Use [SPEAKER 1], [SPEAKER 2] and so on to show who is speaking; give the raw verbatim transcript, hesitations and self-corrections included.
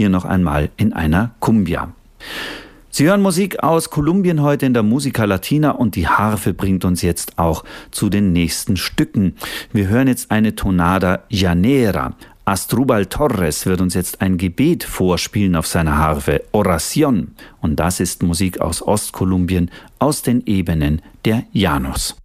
[SPEAKER 1] hier noch einmal in einer Cumbia. Sie hören Musik aus Kolumbien heute in der Musica Latina und die Harfe bringt uns jetzt auch zu den nächsten Stücken. Wir hören jetzt eine Tonada Llanera. Asdrúbal Torres wird uns jetzt ein Gebet vorspielen auf seiner Harfe, Oración. Und das ist Musik aus Ostkolumbien, aus den Ebenen der Llanos.